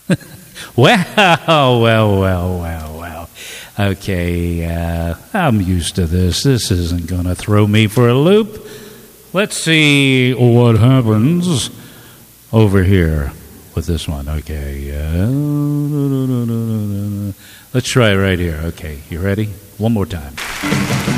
Well. Okay, I'm used to this. This isn't going to throw me for a loop. Let's see what happens over here with this one. Okay, let's try it right here. Okay, you ready? One more time.